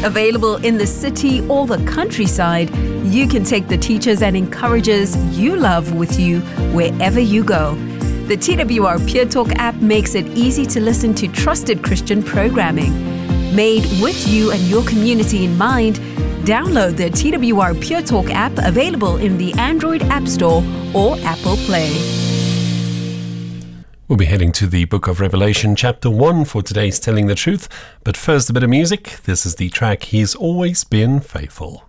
Available in the city or the countryside, you can take the teachers and encouragers you love with you wherever you go. The TWR Peer Talk app makes it easy to listen to trusted Christian programming. Made with you and your community in mind, download the TWR Peer Talk app, available in the Android App Store or Apple Play. We'll be heading to the book of Revelation, chapter 1 for today's Telling the Truth. But first, a bit of music. This is the track He's Always Been Faithful.